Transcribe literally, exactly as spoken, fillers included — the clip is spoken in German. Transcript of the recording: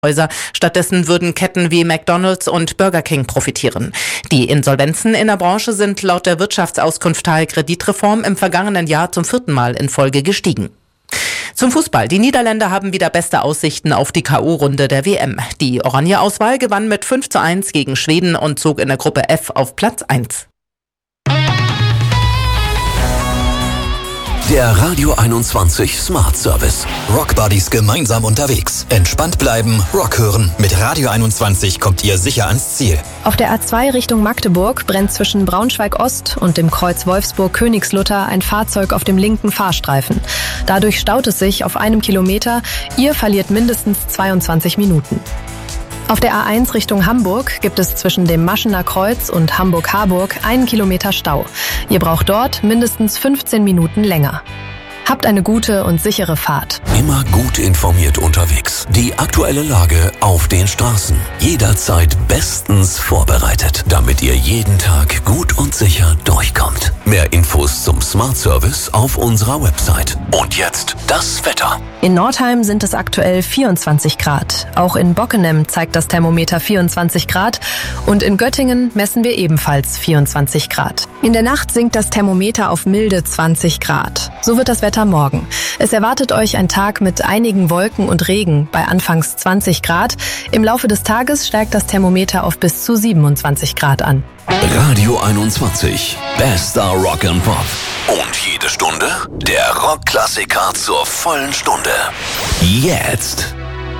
Häuser. Stattdessen würden Ketten wie McDonald's und Burger King profitieren. Die Insolvenzen in der Branche sind laut der Wirtschaftsauskunft Teil Kreditreform im vergangenen Jahr zum vierten Mal in Folge gestiegen. Zum Fußball. Die Niederländer haben wieder beste Aussichten auf die K O-Runde der W M. Die Oranje-Auswahl gewann mit fünf zu eins gegen Schweden und zog in der Gruppe F auf Platz eins. Der Radio einundzwanzig Smart Service. Rock Buddies gemeinsam unterwegs. Entspannt bleiben, Rock hören. Mit Radio einundzwanzig kommt ihr sicher ans Ziel. Auf der A zwei Richtung Magdeburg brennt zwischen Braunschweig-Ost und dem Kreuz Wolfsburg-Königslutter ein Fahrzeug auf dem linken Fahrstreifen. Dadurch staut es sich auf einem Kilometer. Ihr verliert mindestens zweiundzwanzig Minuten. Auf der A eins Richtung Hamburg gibt es zwischen dem Maschener Kreuz und Hamburg-Harburg einen Kilometer Stau. Ihr braucht dort mindestens fünfzehn Minuten länger. Habt eine gute und sichere Fahrt. Immer gut informiert unterwegs. Die aktuelle Lage auf den Straßen. Jederzeit bestens vorbereitet, damit ihr jeden Tag gut und sicher durchkommt. Mehr Infos zum Smart Service auf unserer Website. Und jetzt das Wetter. In Nordheim sind es aktuell vierundzwanzig Grad. Auch in Bockenem zeigt das Thermometer vierundzwanzig Grad. Und in Göttingen messen wir ebenfalls vierundzwanzig Grad. In der Nacht sinkt das Thermometer auf milde zwanzig Grad. So wird das Wetter morgen. Es erwartet euch ein Tag mit einigen Wolken und Regen bei anfangs zwanzig Grad. Im Laufe des Tages steigt das Thermometer auf bis zu siebenundzwanzig Grad an. Radio einundzwanzig. Bester Rock and Pop. Und jede Stunde der Rockklassiker zur vollen Stunde. Jetzt.